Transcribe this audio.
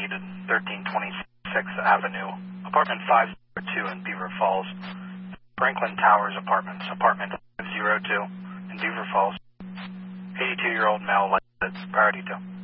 unit 1326th Avenue, apartment 502 in Beaver Falls. Franklin Towers Apartments, apartment 502 in Beaver Falls. 82-year-old male, lighted, priority 2.